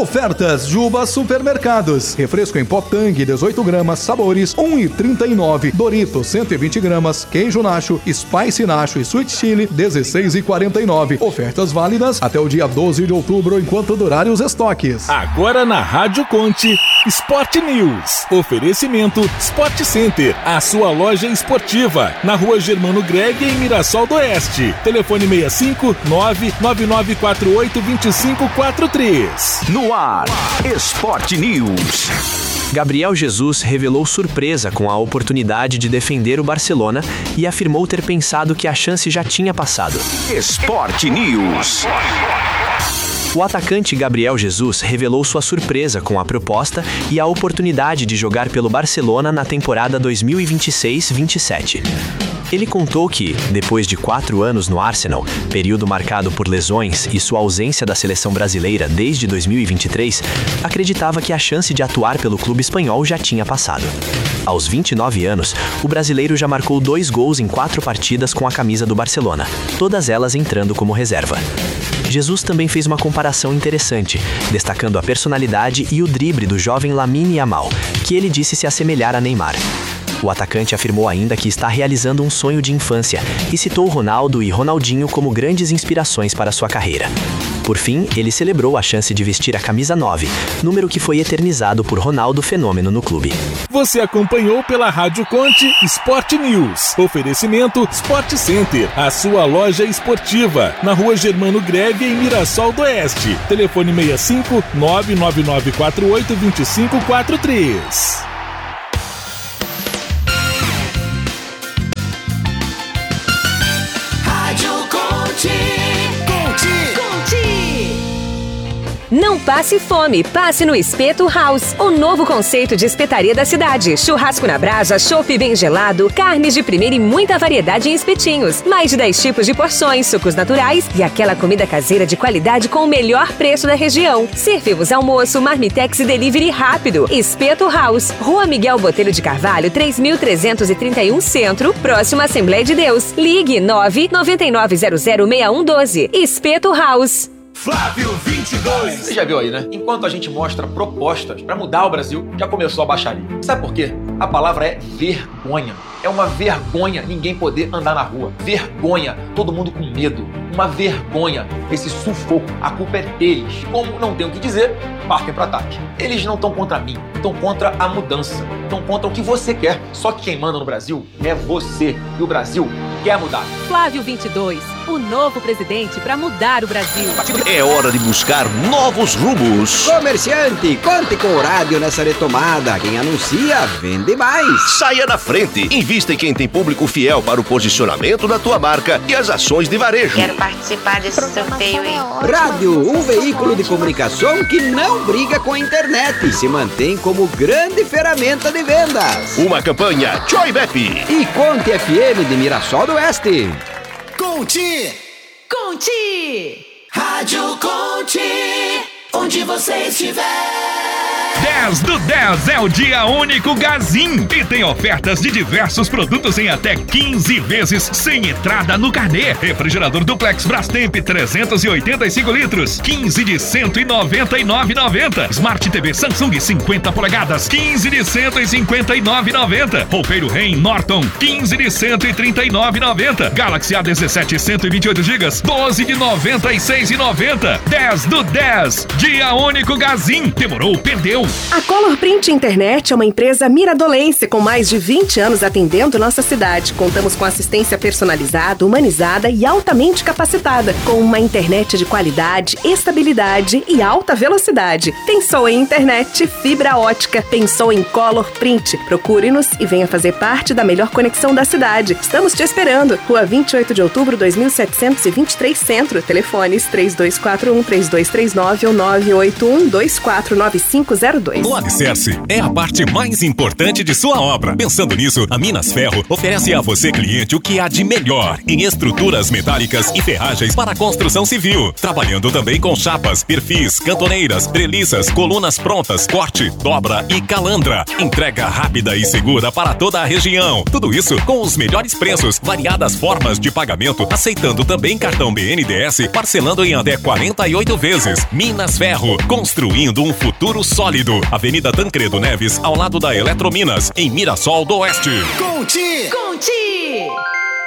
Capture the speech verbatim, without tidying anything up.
Ofertas Juba Supermercados. Refresco em pó Tang, dezoito gramas, sabores, um e trinta e nove. Doritos, cento e vinte gramas. Queijo Nacho, Spice Nacho e Sweet Chili, dezesseis e quarenta e nove. Ofertas válidas até o dia doze de outubro, enquanto durarem os estoques. Agora na Rádio Conte, Sport News. Oferecimento Sport Center, a sua loja esportiva. Na Rua Germano Greg, em Mirassol do Oeste. Telefone seis cinco nove nove nove quatro oito dois cinco quatro três. No ar, Sport News. Gabriel Jesus revelou surpresa com a oportunidade de defender o Barcelona e afirmou ter pensado que a chance já tinha passado. Sport News. O atacante Gabriel Jesus revelou sua surpresa com a proposta e a oportunidade de jogar pelo Barcelona na temporada dois mil e vinte e seis vinte e sete. Ele contou que, depois de quatro anos no Arsenal, período marcado por lesões e sua ausência da seleção brasileira desde dois mil e vinte e três, acreditava que a chance de atuar pelo clube espanhol já tinha passado. Aos vinte e nove anos, o brasileiro já marcou dois gols em quatro partidas com a camisa do Barcelona, todas elas entrando como reserva. Jesus também fez uma comparação interessante, destacando a personalidade e o drible do jovem Lamine Yamal, que ele disse se assemelhar a Neymar. O atacante afirmou ainda que está realizando um sonho de infância e citou Ronaldo e Ronaldinho como grandes inspirações para sua carreira. Por fim, ele celebrou a chance de vestir a camisa nove, número que foi eternizado por Ronaldo Fenômeno no clube. Você acompanhou pela Rádio Conte Sport News. Oferecimento Sport Center, a sua loja esportiva. Na Rua Germano Greve, em Mirassol do Oeste. Telefone seis cinco nove nove nove quatro oito dois cinco quatro três. Não passe fome, passe no Espeto House, o novo conceito de espetaria da cidade. Churrasco na brasa, chopp bem gelado, carnes de primeira e muita variedade em espetinhos. Mais de dez tipos de porções, sucos naturais e aquela comida caseira de qualidade com o melhor preço da região. Servimos almoço, marmitex e delivery rápido. Espeto House, Rua Miguel Botelho de Carvalho, três mil trezentos e trinta e um Centro, próximo à Assembleia de Deus. Ligue nove nove nove zero zero seis um um doze. Espeto House. Flávio vinte e dois. Você já viu aí, né? Enquanto a gente mostra propostas pra mudar o Brasil, já começou a baixaria. Sabe por quê? A palavra é vergonha. É uma vergonha ninguém poder andar na rua. Vergonha, todo mundo com medo. Uma vergonha, esse sufoco. A culpa é deles. Como não tem o que dizer, partem para ataque. Eles não estão contra mim, estão contra a mudança. Estão contra o que você quer. Só que quem manda no Brasil é você. E o Brasil quer mudar. Flávio vinte e dois, o novo presidente para mudar o Brasil. É hora de buscar novos rumos. Comerciante, conte com o rádio nessa retomada. Quem anuncia, vende mais. Saia na frente. Invista em quem tem público fiel para o posicionamento da tua marca e as ações de varejo. Quero participar desse sorteio aí. Rádio, um veículo de comunicação que não briga com a internet e se mantém como grande ferramenta de vendas. Uma campanha Joy Bep e Conte F M de Mirassol do Oeste. Conte! Conte! Rádio Conte, onde você estiver. dez do dez é o dia único Gazin e tem ofertas de diversos produtos em até quinze vezes sem entrada no carnê. Refrigerador Duplex Brastemp trezentos e oitenta e cinco litros, quinze de cento e noventa e nove reais e noventa centavos. Smart T V Samsung cinquenta polegadas, quinze de cento e cinquenta e nove reais e noventa centavos. Roupeiro Ren Norton, quinze de cento e trinta e nove reais e noventa centavos. Galaxy A dezessete cento e vinte e oito gigas, doze de noventa e seis reais e noventa centavos. dez do dez, dia único Gazin. Demorou, perdeu. A Color Print Internet é uma empresa miradolense com mais de vinte anos atendendo nossa cidade. Contamos com assistência personalizada, humanizada e altamente capacitada, com uma internet de qualidade, estabilidade e alta velocidade. Pensou em internet, fibra ótica, pensou em Color Print. Procure-nos e venha fazer parte da melhor conexão da cidade. Estamos te esperando. Rua vinte e oito de outubro, dois mil setecentos e vinte e três Centro. Telefones três dois quatro um, três dois três nove ou nove oito um, dois quatro nove cinco zero zero dois. O alicerce é a parte mais importante de sua obra. Pensando nisso, a Minas Ferro oferece a você, cliente, o que há de melhor em estruturas metálicas e ferragens para a construção civil. Trabalhando também com chapas, perfis, cantoneiras, treliças, colunas prontas, corte, dobra e calandra. Entrega rápida e segura para toda a região. Tudo isso com os melhores preços, variadas formas de pagamento, aceitando também cartão B N D E S, parcelando em até quarenta e oito vezes. Minas Ferro, construindo um futuro sólido. Avenida Tancredo Neves, ao lado da Eletrominas, em Mirassol do Oeste. Conti! Conti!